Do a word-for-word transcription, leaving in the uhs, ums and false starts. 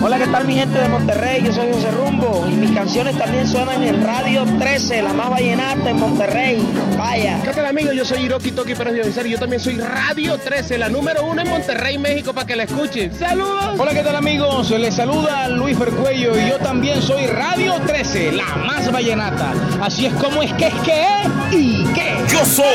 Hola, ¿qué tal mi gente de Monterrey? Yo soy José Rumbo y mis canciones también suenan en Radio trece, la más vallenata en Monterrey. Vaya. ¿Qué tal amigos? Yo soy Hiroki Toki Pérez Dionisar y yo también soy Radio trece, la número uno en Monterrey, México, para que la escuchen. ¡Saludos! Hola, ¿qué tal amigos? Les saluda Luis Fercuello y yo también soy Radio trece, la más vallenata. Así es como es que es que es y que. Yo soy